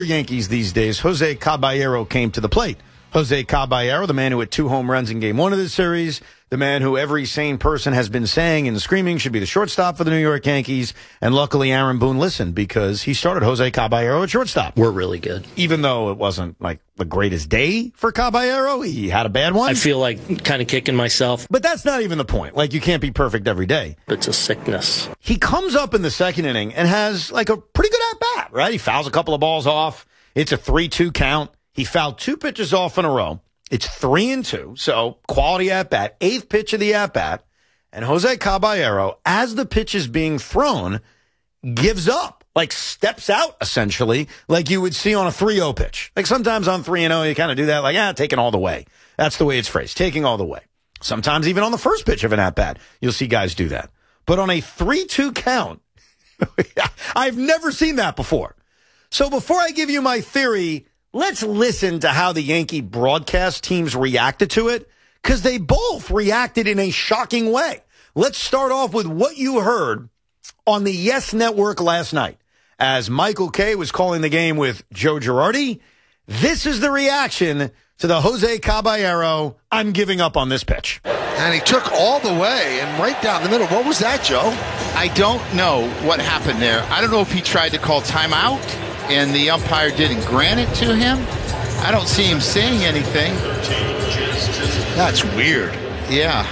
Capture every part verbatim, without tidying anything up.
Yankees these days, Jose Caballero came to the plate. Jose Caballero, the man who hit two home runs in game one of the series, the man who every sane person has been saying and screaming should be the shortstop for the New York Yankees. And luckily, Aaron Boone listened because he started Jose Caballero at shortstop. We're really good. Even though it wasn't like the greatest day for Caballero, he had a bad one. I feel like kind of kicking myself. But that's not even the point. Like, you can't be perfect every day. It's a sickness. He comes up in the second inning and has like a pretty good at-bat, right? He fouls a couple of balls off. It's a three two count. He fouled two pitches off in a row. It's three and two, so quality at-bat. Eighth pitch of the at-bat. And Jose Caballero, as the pitch is being thrown, gives up, like steps out, essentially, like you would see on a three oh pitch. Like sometimes on three and oh, you kind of do that, like, ah, taking all the way. That's the way it's phrased, taking all the way. Sometimes even on the first pitch of an at-bat, you'll see guys do that. But on a three two count, I've never seen that before. So before I give you my theory, let's listen to how the Yankee broadcast teams reacted to it, because they both reacted in a shocking way. Let's start off with what you heard on the Yes Network last night. As Michael Kay was calling the game with Joe Girardi, this is the reaction to the Jose Caballero, I'm giving up on this pitch. And he took all the way and right down the middle. What was that, Joe? I don't know what happened there. I don't know if he tried to call timeout and the umpire didn't grant it to him. I don't see him saying anything. That's weird. Yeah.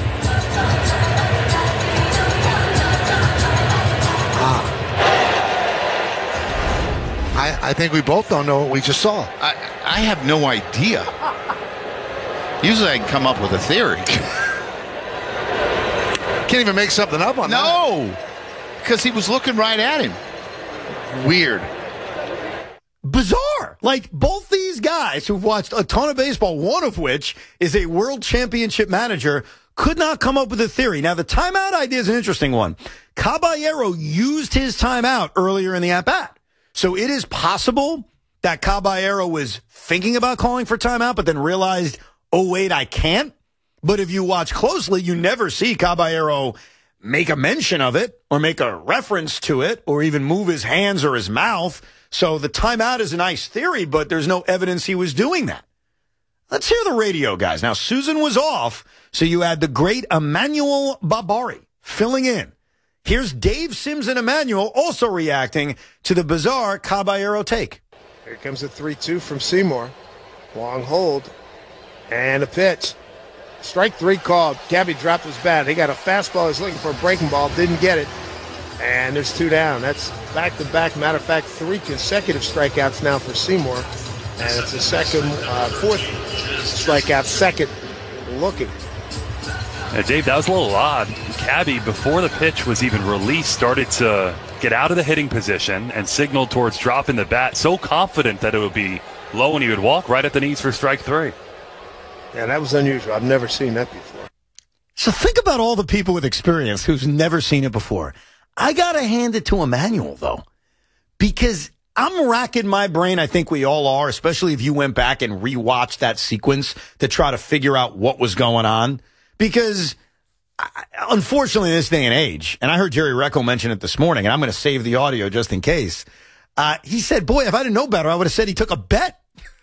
Ah. I, I think we both don't know what we just saw. I, I have no idea. Usually I can come up with a theory. Can't even make something up on that. No, because he was looking right at him. Weird. Bizarre. Like, both these guys who've watched a ton of baseball, one of which is a world championship manager, could not come up with a theory. Now, the timeout idea is an interesting one. Caballero used his timeout earlier in the at-bat. So it is possible that Caballero was thinking about calling for timeout, but then realized, oh, wait, I can't. But if you watch closely, you never see Caballero make a mention of it or make a reference to it or even move his hands or his mouth. So the timeout is a nice theory, but there's no evidence he was doing that. Let's hear the radio guys. Now, Susan was off, so you had the great Emmanuel Barbari filling in. Here's Dave Sims and Emmanuel also reacting to the bizarre Caballero take. Here comes the three two from Seymour. Long hold. And a pitch. Strike three called. Cabby dropped his bat. He got a fastball. He was looking for a breaking ball. Didn't get it. And there's two down. That's back-to-back. Matter of fact, three consecutive strikeouts now for Seymour. And it's the second, uh, fourth strikeout, second looking. Yeah, Dave, that was a little odd. Cabby, before the pitch was even released, started to get out of the hitting position and signaled towards dropping the bat, so confident that it would be low and he would walk right at the knees for strike three. Yeah, that was unusual. I've never seen that before. So think about all the people with experience who's never seen it before. I got to hand it to Emmanuel, though, because I'm racking my brain. I think we all are, especially if you went back and rewatched that sequence to try to figure out what was going on. Because, I, unfortunately, in this day and age, and I heard Jerry Recco mention it this morning, and I'm going to save the audio just in case. Uh, he said, boy, if I didn't know better, I would have said he took a bet.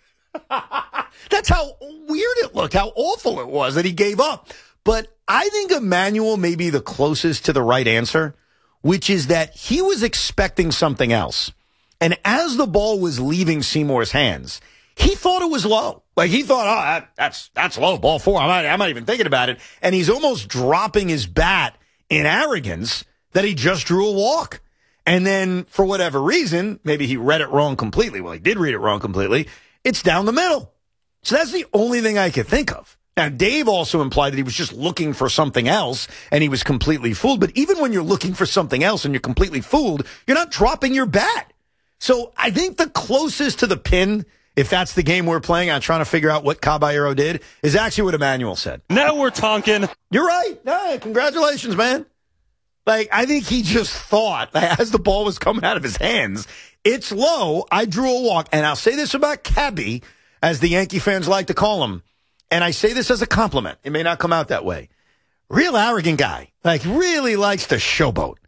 That's how weird it looked, how awful it was that he gave up. But I think Emmanuel may be the closest to the right answer, which is that he was expecting something else. And as the ball was leaving Seymour's hands, he thought it was low. Like, he thought, oh, that, that's that's low, ball four. I'm not, I'm not even thinking about it. And he's almost dropping his bat in arrogance that he just drew a walk. And then, for whatever reason, maybe he read it wrong completely. Well, he did read it wrong completely. It's down the middle. So that's the only thing I could think of. Now, Dave also implied that he was just looking for something else, and he was completely fooled. But even when you're looking for something else and you're completely fooled, you're not dropping your bat. So I think the closest to the pin, if that's the game we're playing on trying to figure out what Caballero did, is actually what Emmanuel said. Now we're talking. You're right. No, congratulations, man. Like, I think he just thought, as the ball was coming out of his hands, it's low, I drew a walk. And I'll say this about Cabby, as the Yankee fans like to call him, and I say this as a compliment. It may not come out that way. Real arrogant guy. Like, really likes to showboat.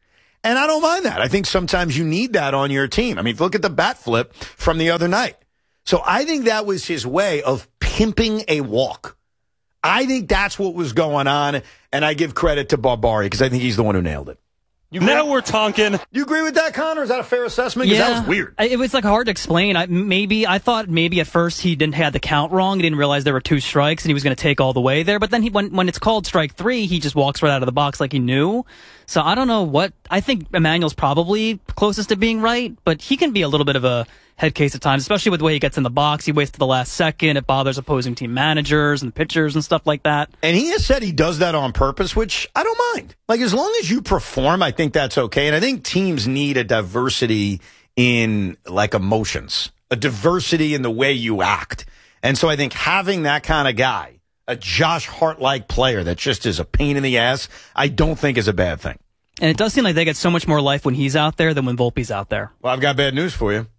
And I don't mind that. I think sometimes you need that on your team. I mean, look at the bat flip from the other night. So I think that was his way of pimping a walk. I think that's what was going on, and I give credit to Barbari because I think he's the one who nailed it. You now we're talking. You agree with that, Connor? Is that a fair assessment? Because Yeah, that was weird. It was like hard to explain. I, maybe I thought maybe at first he didn't have the count wrong. He didn't realize there were two strikes and he was going to take all the way there. But then he, when when it's called strike three, he just walks right out of the box like he knew. So I don't know what I think. Emmanuel's probably closest to being right, but he can be a little bit of a head case at times, especially with the way he gets in the box. He waits to the last second. It bothers opposing team managers and pitchers and stuff like that. And he has said he does that on purpose, which I don't mind. Like, as long as you perform, I think that's okay. And I think teams need a diversity in, like, emotions, a diversity in the way you act. And so I think having that kind of guy, a Josh Hart-like player that just is a pain in the ass, I don't think is a bad thing. And it does seem like they get so much more life when he's out there than when Volpe's out there. Well, I've got bad news for you.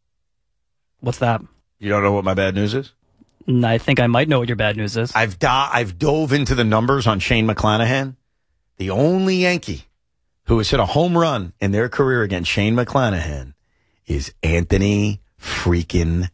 What's that? You don't know what my bad news is? I think I might know what your bad news is. I've do- I've dove into the numbers on Shane McClanahan. The only Yankee who has hit a home run in their career against Shane McClanahan is Anthony freaking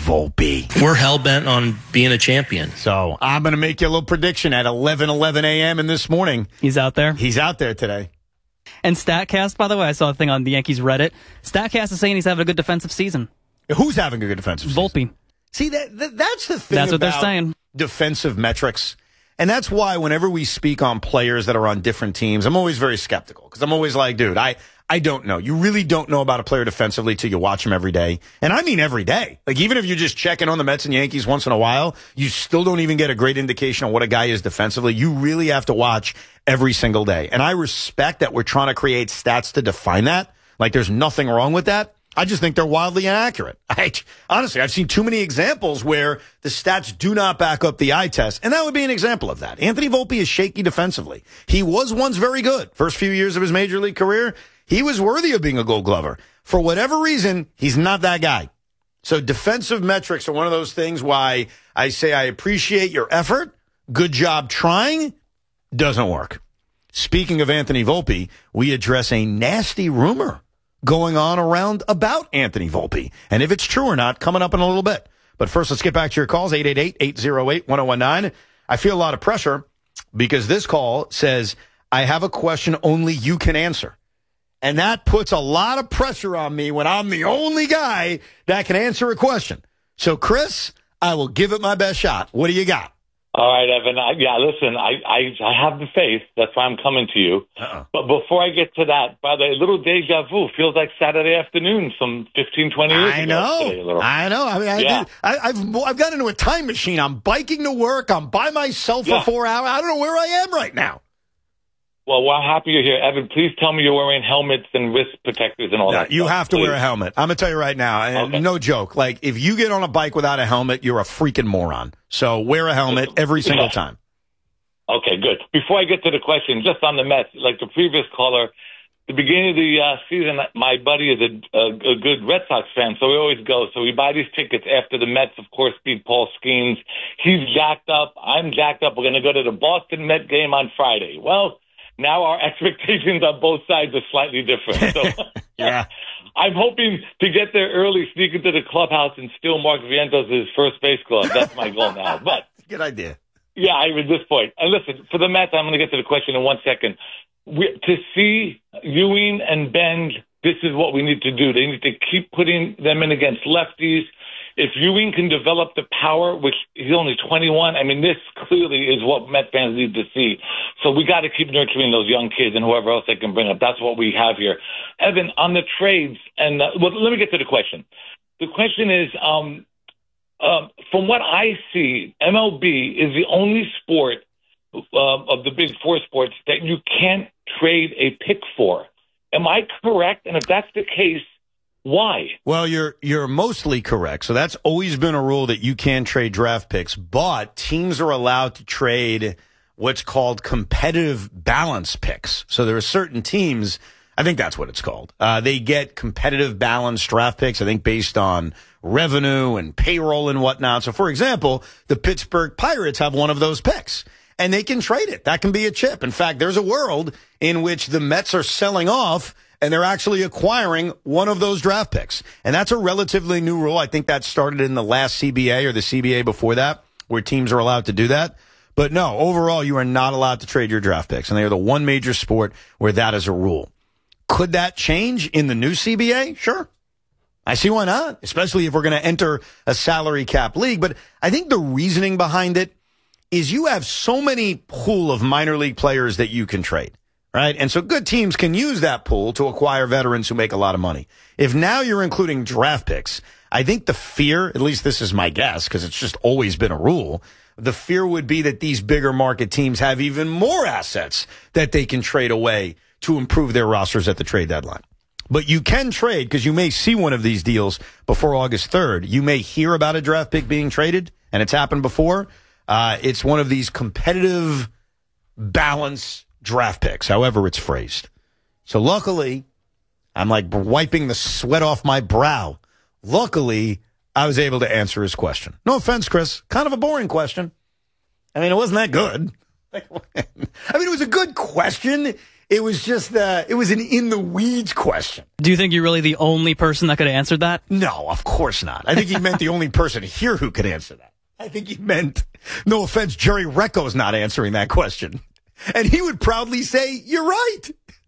Volpe. We're hell-bent on being a champion. So I'm going to make you a little prediction at eleven eleven a.m. and this morning. He's out there? He's out there today. And StatCast, by the way, I saw a thing on the Yankees Reddit. StatCast is saying he's having a good defensive season. Who's having a good defensive season? Volpe. See, that, that that's the thing That's what about they're saying. Defensive metrics. And that's why whenever we speak on players that are on different teams, I'm always very skeptical because I'm always like, dude, I, I don't know. You really don't know about a player defensively till you watch him every day. And I mean every day. Like, even if you're just checking on the Mets and Yankees once in a while, you still don't even get a great indication of what a guy is defensively. You really have to watch every single day. And I respect that we're trying to create stats to define that. Like, there's nothing wrong with that. I just think they're wildly inaccurate. I, honestly, I've seen too many examples where the stats do not back up the eye test, and that would be an example of that. Anthony Volpe is shaky defensively. He was once very good. First few years of his major league career, he was worthy of being a Gold Glover. For whatever reason, he's not that guy. So defensive metrics are one of those things why I say I appreciate your effort. Good job trying. Doesn't work. Speaking of Anthony Volpe, we address a nasty rumor going on around about Anthony Volpe. And if it's true or not, coming up in a little bit. But first, let's get back to your calls, eight eight eight, eight oh eight, one oh one nine. I feel a lot of pressure because this call says, I have a question only you can answer. And that puts a lot of pressure on me when I'm the only guy that can answer a question. So, Chris, I will give it my best shot. What do you got? All right, Evan. I, yeah, listen, I, I I have the faith. That's why I'm coming to you. Uh-uh. But before I get to that, by the way, a little deja vu. Feels like Saturday afternoon, some fifteen, twenty years I ago. know. Today, I know. I mean, I, yeah. I, I've I've got into a time machine. I'm biking to work. I'm by myself for yeah. four hours. I don't know where I am right now. Well, we're happy you're here. Evan, please tell me you're wearing helmets and wrist protectors and all No, that you stuff, have to please. wear a helmet. I'm going to tell you right now, and Okay. no joke, like, if you get on a bike without a helmet, you're a freaking moron. So wear a helmet every single Yeah. time. Okay, good. Before I get to the question, just on the Mets, like the previous caller, the beginning of the uh, season, my buddy is a, a, a good Red Sox fan, so we always go. So we buy these tickets after the Mets, of course, beat Paul Skeens. He's jacked up. I'm jacked up. We're going to go to the Boston Met game on Friday. Well, now our expectations on both sides are slightly different. So Yeah. I'm hoping to get there early, sneak into the clubhouse, and steal Mark Vientos' first base glove. That's my goal now. But Good idea. yeah, I at this point. And listen, for the Mets, I'm going to get to the question in one second. We, to see Ewing and Bend, this is what we need to do. They need to keep putting them in against lefties. If Ewing can develop the power, which he's only twenty-one, I mean, this clearly is what Met fans need to see. So we got to keep nurturing those young kids and whoever else they can bring up. That's what we have here. Evan, on the trades, and uh, well, let me get to the question. The question is, um, uh, from what I see, M L B is the only sport uh, of the big four sports that you can't trade a pick for. Am I correct? And if that's the case, why? Well, you're you're mostly correct. So that's always been a rule that you can trade draft picks, but teams are allowed to trade what's called competitive balance picks. So there are certain teams, I think that's what it's called. Uh, they get competitive balance draft picks, I think based on revenue and payroll and whatnot. So, for example, the Pittsburgh Pirates have one of those picks, and they can trade it. That can be a chip. In fact, there's a world in which the Mets are selling off and they're actually acquiring one of those draft picks. And that's a relatively new rule. I think that started in the last C B A or the C B A before that, where teams are allowed to do that. But no, overall, you are not allowed to trade your draft picks, and they are the one major sport where that is a rule. Could that change in the new C B A? Sure. I see why not, especially if we're going to enter a salary cap league. But I think the reasoning behind it is you have so many pool of minor league players that you can trade, right? And so good teams can use that pool to acquire veterans who make a lot of money. If now you're including draft picks, I think the fear, at least this is my guess, because it's just always been a rule, the fear would be that these bigger market teams have even more assets that they can trade away to improve their rosters at the trade deadline. But you can trade, because you may see one of these deals before August third. You may hear about a draft pick being traded, and it's happened before. Uh, it's one of these competitive balance draft picks, however it's phrased. So luckily, I'm like wiping the sweat off my brow. Luckily, I was able to answer his question. No offense, Chris. Kind of a boring question. I mean, it wasn't that good. I mean, it was a good question. It was just, uh, it was an in-the-weeds question. Do you think you're really the only person that could have answered that? No, of course not. I think he meant the only person here who could answer that. I think he meant, no offense, Jerry Recco's not answering that question. And he would proudly say, you're right.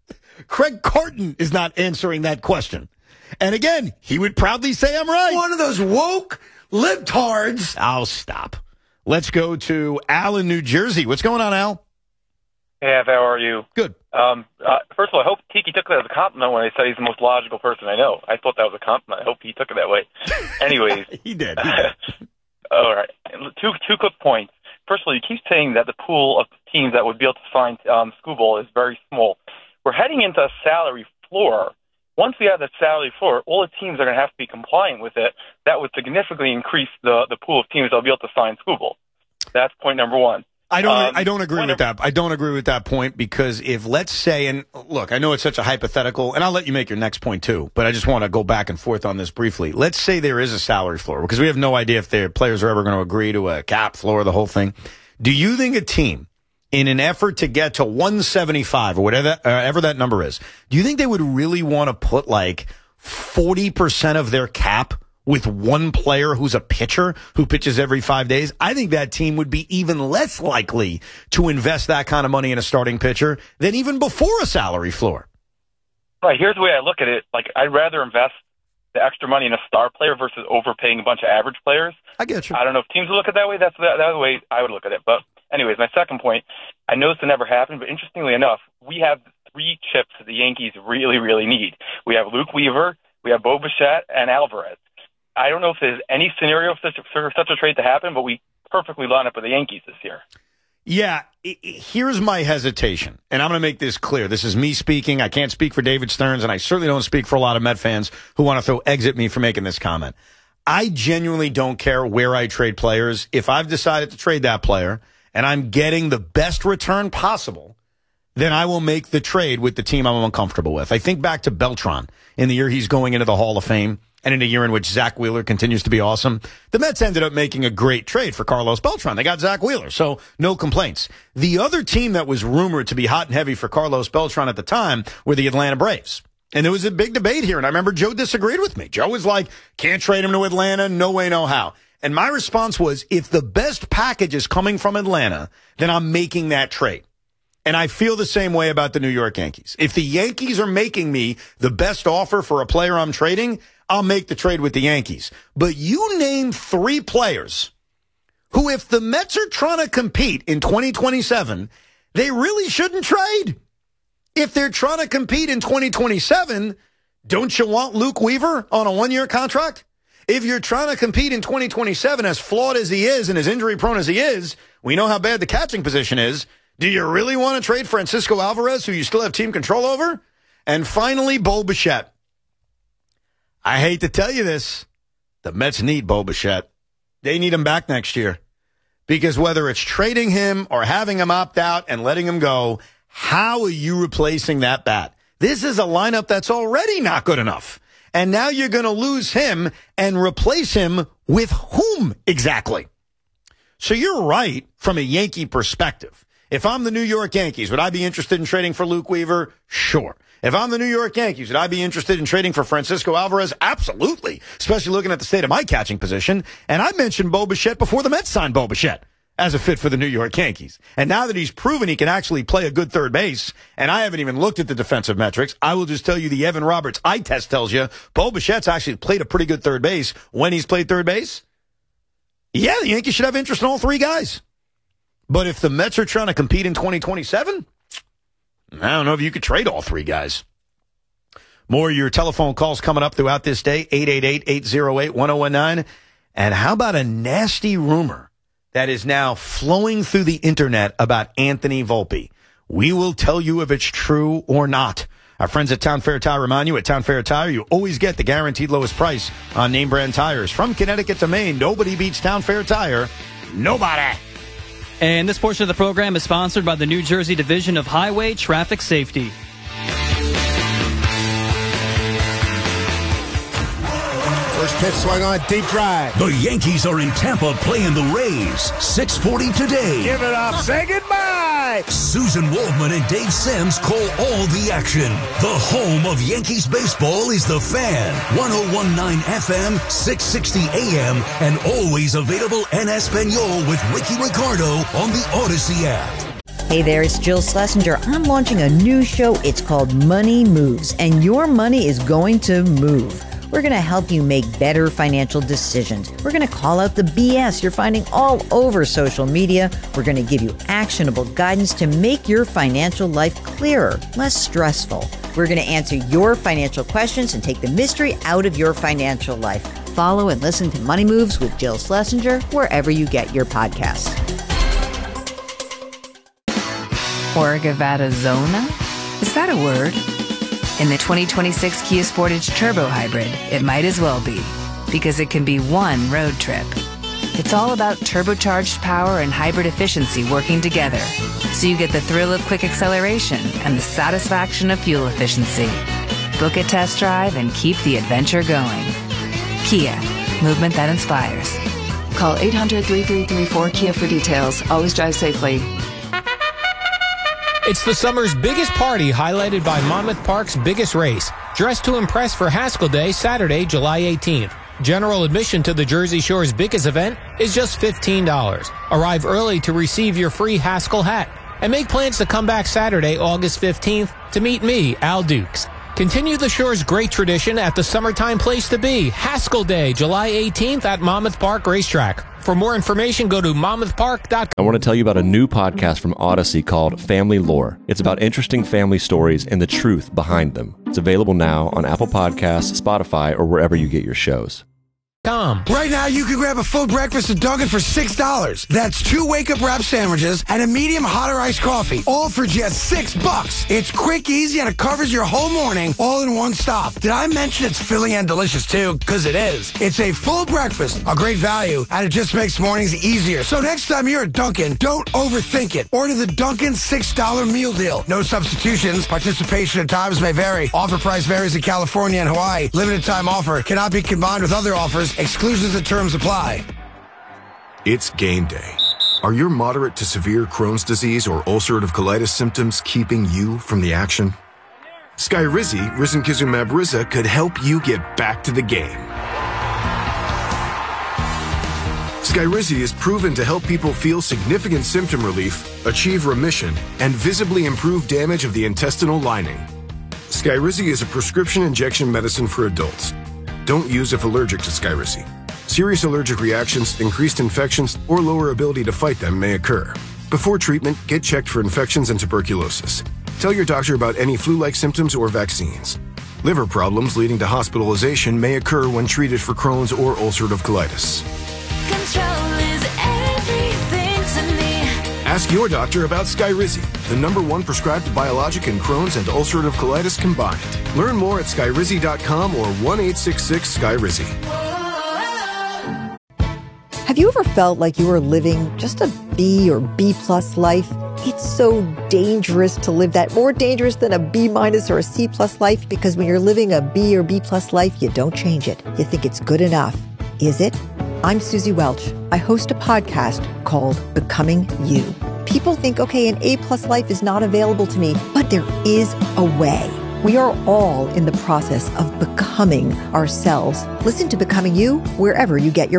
Craig Carton is not answering that question. And again, he would proudly say, I'm right. One of those woke libtards. I'll stop. Let's go to Al in New Jersey. What's going on, Al? Hey, how are you? Good. Um, uh, first of all, I hope Tiki took that as a compliment when I said he's the most logical person I know. I thought that was a compliment. I hope he took it that way. Anyways. he did. He did. All right. Two two quick points. First of all, you keep saying that the pool of teams that would be able to find um, Scooball is very small. We're heading into a salary floor. Once we have that salary floor, all the teams are going to have to be compliant with it. That would significantly increase the, the pool of teams that will be able to sign Scooball. That's point number one. I don't. Um, I don't agree with that. I don't agree with that point because if let's say, and look, I know it's such a hypothetical, and I'll let you make your next point too. But I just want to go back and forth on this briefly. Let's say there is a salary floor because we have no idea if their players are ever going to agree to a cap floor, the whole thing. Do you think a team, in an effort to get to one seventy-five or whatever, uh, ever that number is, do you think they would really want to put like forty percent of their cap with one player who's a pitcher who pitches every five days? I think that team would be even less likely to invest that kind of money in a starting pitcher than even before a salary floor. Right. Here's the way I look at it. Like, I'd rather invest the extra money in a star player versus overpaying a bunch of average players. I get you. I don't know if teams would look at it that way. That's the, that's the way I would look at it. But anyways, my second point, I know this will never happen, but interestingly enough, we have three chips that the Yankees really, really need. We have Luke Weaver, we have Bo Bichette, and Alvarez. I don't know if there's any scenario for such, for such a trade to happen, but we perfectly line up with the Yankees this year. Yeah, it, it, here's my hesitation, and I'm going to make this clear. This is me speaking. I can't speak for David Stearns, and I certainly don't speak for a lot of Met fans who want to throw eggs at me for making this comment. I genuinely don't care where I trade players. If I've decided to trade that player and I'm getting the best return possible, then I will make the trade with the team I'm uncomfortable with. I think back to Beltran in the year he's going into the Hall of Fame. And in a year in which Zach Wheeler continues to be awesome, the Mets ended up making a great trade for Carlos Beltran. They got Zach Wheeler, so no complaints. The other team that was rumored to be hot and heavy for Carlos Beltran at the time were the Atlanta Braves. And there was a big debate here, and I remember Joe disagreed with me. Joe was like, can't trade him to Atlanta, no way, no how. And my response was, if the best package is coming from Atlanta, then I'm making that trade. And I feel the same way about the New York Yankees. If the Yankees are making me the best offer for a player I'm trading, I'll make the trade with the Yankees. But you name three players who, if the Mets are trying to compete in twenty twenty-seven, they really shouldn't trade. If they're trying to compete in twenty twenty-seven, don't you want Luke Weaver on a one-year contract? If you're trying to compete in twenty twenty-seven, as flawed as he is and as injury-prone as he is, we know how bad the catching position is. Do you really want to trade Francisco Alvarez, who you still have team control over? And finally, Bo Bichette. I hate to tell you this, the Mets need Bo Bichette. They need him back next year. Because whether it's trading him or having him opt out and letting him go, how are you replacing that bat? This is a lineup that's already not good enough. And now you're going to lose him and replace him with whom exactly? So you're right from a Yankee perspective. If I'm the New York Yankees, would I be interested in trading for Luke Weaver? Sure. If I'm the New York Yankees, would I be interested in trading for Francisco Alvarez? Absolutely, especially looking at the state of my catching position. And I mentioned Bo Bichette before the Mets signed Bo Bichette as a fit for the New York Yankees. And now that he's proven he can actually play a good third base, and I haven't even looked at the defensive metrics, I will just tell you the Evan Roberts eye test tells you Bo Bichette's actually played a pretty good third base when he's played third base. Yeah, the Yankees should have interest in all three guys. But if the Mets are trying to compete in twenty twenty-seven, I don't know if you could trade all three guys. More of your telephone calls coming up throughout this day, eight eight eight, eight oh eight, one oh one nine. And how about a nasty rumor that is now flowing through the internet about Anthony Volpe? We will tell you if it's true or not. Our friends at Town Fair Tire remind you, at Town Fair Tire, you always get the guaranteed lowest price on name brand tires. From Connecticut to Maine, nobody beats Town Fair Tire. Nobody. And this portion of the program is sponsored by the New Jersey Division of Highway Traffic Safety. First pitch swung on, deep drive. The Yankees are in Tampa playing the Rays. six forty today. Give it up. Say goodbye. Susan Waldman and Dave Sims call all the action. The home of Yankees baseball is The Fan. ten nineteen F M, six sixty A M, and always available en Espanol with Ricky Ricardo on the Odyssey app. Hey there, it's Jill Schlesinger. I'm launching a new show. It's called Money Moves, and your money is going to move. We're going to help you make better financial decisions. We're going to call out the B S you're finding all over social media. We're going to give you actionable guidance to make your financial life clearer, less stressful. We're going to answer your financial questions and take the mystery out of your financial life. Follow and listen to Money Moves with Jill Schlesinger wherever you get your podcasts. Orgavada Zona? Is that a word? In the twenty twenty-six Kia Sportage Turbo Hybrid, it might as well be, because it can be one road trip. It's all about turbocharged power and hybrid efficiency working together, so you get the thrill of quick acceleration and the satisfaction of fuel efficiency. Book a test drive and keep the adventure going. Kia, movement that inspires. Call eight hundred, three three three, four KIA for details. Always drive safely. It's the summer's biggest party, highlighted by Monmouth Park's biggest race. Dress to impress for Haskell Day, Saturday, July eighteenth. General admission to the Jersey Shore's biggest event is just fifteen dollars. Arrive early to receive your free Haskell hat. And make plans to come back Saturday, August fifteenth, to meet me, Al Dukes. Continue the Shore's great tradition at the summertime place to be, Haskell Day, July eighteenth at Monmouth Park Racetrack. For more information, go to monmouth park dot com. I want to tell you about a new podcast from Odyssey called Family Lore. It's about interesting family stories and the truth behind them. It's available now on Apple Podcasts, Spotify, or wherever you get your shows. Right now, you can grab a full breakfast at Dunkin' for six dollars. That's two wake-up wrap sandwiches and a medium hot or iced coffee, all for just six bucks. It's quick, easy, and it covers your whole morning, all in one stop. Did I mention it's filling and delicious, too? Because it is. It's a full breakfast, a great value, and it just makes mornings easier. So next time you're at Dunkin', don't overthink it. Order the Dunkin' six dollar meal deal. No substitutions. Participation at times may vary. Offer price varies in California and Hawaii. Limited time offer. Cannot be combined with other offers. Exclusions and terms apply. It's game day. Are your moderate to severe Crohn's disease or ulcerative colitis symptoms keeping you from the action? Skyrizi, risankizumab Riza, could help you get back to the game. Skyrizi is proven to help people feel significant symptom relief, achieve remission, and visibly improve damage of the intestinal lining. Skyrizi is a prescription injection medicine for adults. Don't use if allergic to Skyrizi. Serious allergic reactions, increased infections, or lower ability to fight them may occur. Before treatment, get checked for infections and tuberculosis. Tell your doctor about any flu-like symptoms or vaccines. Liver problems leading to hospitalization may occur when treated for Crohn's or ulcerative colitis. Control is everything to me. Ask your doctor about Skyrizi, the number one prescribed biologic in Crohn's and ulcerative colitis combined. Learn more at skyrizi dot com or one eight six six Skyrizi. Have you ever felt like you were living just a B or B plus life? It's so dangerous to live that, more dangerous than a B minus or a C plus life, because when you're living a B or B plus life, you don't change it. You think it's good enough. Is it? I'm Susie Welch. I host a podcast called Becoming You. People think, okay, an A plus life is not available to me, but there is a way. We are all in the process of becoming ourselves. Listen to Becoming You wherever you get your